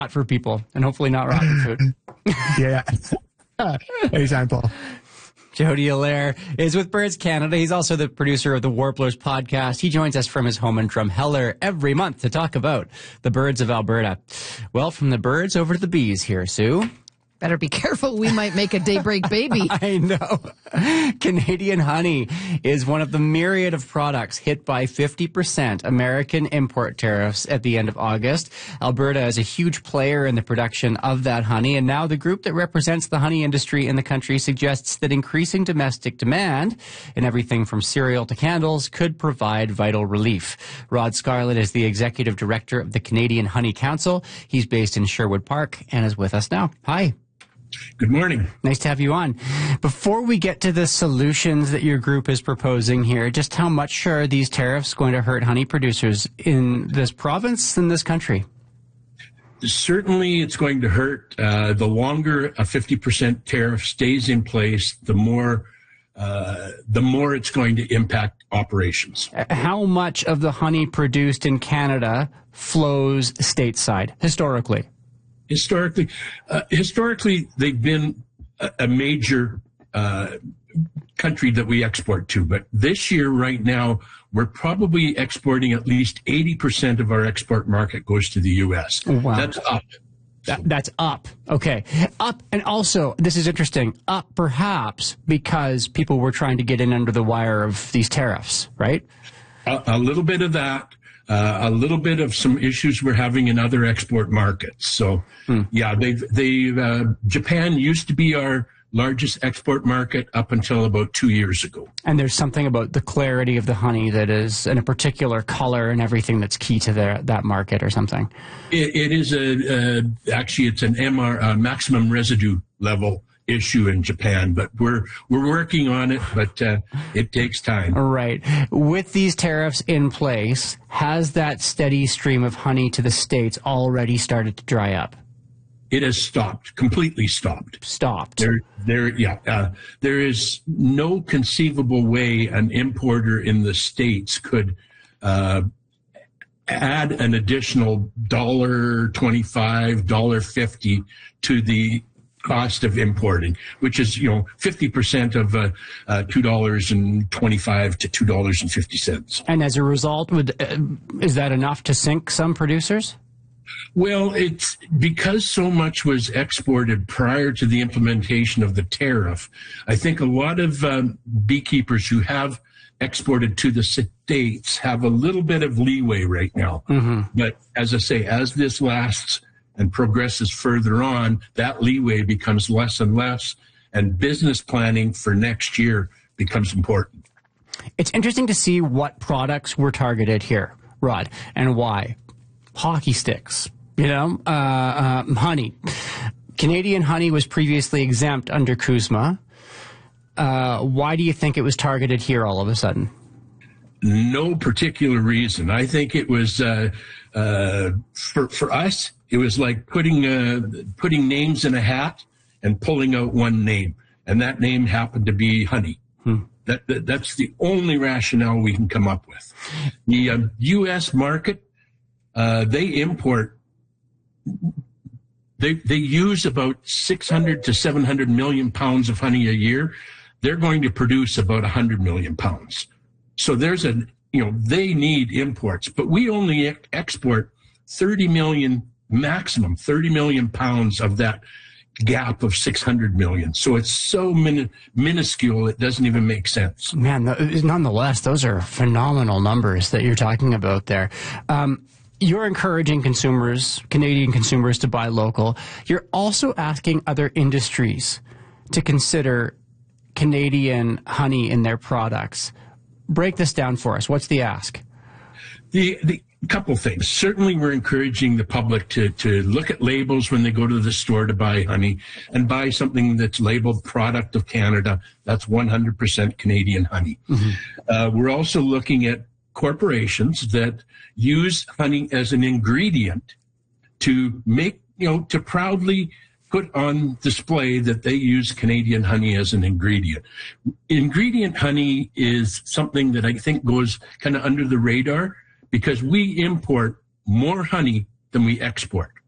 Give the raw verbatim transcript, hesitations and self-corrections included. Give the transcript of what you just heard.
for people and hopefully not rotten food. Yeah. Anytime, Paul. Jody Allaire is with Birds Canada. He's also the producer of the Warblers podcast. He joins us from his home in Drumheller every month to talk about the birds of Alberta. Well, from the birds over to the bees here, Sue. Better be careful. We might make a daybreak baby. I know. Canadian honey is one of the myriad of products hit by fifty percent American import tariffs at the end of August. Alberta is a huge player in the production of that honey, and now the group that represents the honey industry in the country suggests that increasing domestic demand in everything from cereal to candles could provide vital relief. Rod Scarlett is the executive director of the Canadian Honey Council. He's based in Sherwood Park and is with us now. Hi. Good morning. Nice to have you on. Before we get to the solutions that your group is proposing here, just how much are these tariffs going to hurt honey producers in this province and this country? Certainly it's going to hurt. Uh, the longer a fifty percent tariff stays in place, the more uh, the more it's going to impact operations. How much of the honey produced in Canada flows stateside, historically? Historically, uh, historically, they've been a, a major uh, country that we export to. But this year, right now, we're probably exporting at least eighty percent of our export market goes to the U S. Wow. That's up. That, that's up. Okay. Up. And also, this is interesting, up perhaps because people were trying to get in under the wire of these tariffs, right? A, a little bit of that. Uh, a little bit of some issues we're having in other export markets. So, hmm. yeah, they've, they've, uh, Japan used to be our largest export market up until about two years ago. And there's something about the clarity of the honey that is in a particular color and everything that's key to the, that market or something. It, it is a, uh, actually, it's an M R, uh, maximum residue level issue in Japan, but we're we're working on it, but uh, it takes time. Right. With these tariffs in place, has that steady stream of honey to the States already started to dry up? It has stopped, completely stopped. Stopped. There, there, yeah. Uh, there is no conceivable way an importer in the States could uh, add an additional dollar twenty-five, dollar fifty to the cost of importing, which is, you know, fifty percent of uh, uh, two dollars and twenty-five to two dollars and fifty cents. And as a result, would uh, is that enough to sink some producers? Well, it's because so much was exported prior to the implementation of the tariff. I think a lot of um, beekeepers who have exported to the States have a little bit of leeway right now. Mm-hmm. But as I say, as this lasts and progresses further on, that leeway becomes less and less, and business planning for next year becomes important. It's interesting to see what products were targeted here, Rod, and why. Hockey sticks, you know, uh, uh, honey. Canadian honey was previously exempt under CUSMA. Uh, why do you think it was targeted here all of a sudden? No particular reason. I think it was, uh, uh, for, for us, it was like putting, uh, putting names in a hat and pulling out one name. And that name happened to be honey. Hmm. That, that, that's the only rationale we can come up with. The uh, U S market, uh, they import, they, they use about six hundred to seven hundred million pounds of honey a year. They're going to produce about one hundred million pounds. So there's a, you know, they need imports, but we only ex- export thirty million, maximum thirty million pounds of that gap of six hundred million. So it's so min- minuscule, it doesn't even make sense. Man, nonetheless, those are phenomenal numbers that you're talking about there. Um, you're encouraging consumers, Canadian consumers, to buy local. You're also asking other industries to consider Canadian honey in their products. Break this down for us. What's the ask? The, the couple things. Certainly, we're encouraging the public to, to look at labels when they go to the store to buy honey and buy something that's labeled product of Canada. That's one hundred percent Canadian honey. Mm-hmm. Uh, we're also looking at corporations that use honey as an ingredient to make, you know, to proudly put on display that they use Canadian honey as an ingredient. Ingredient honey is something that I think goes kind of under the radar because we import more honey than we export.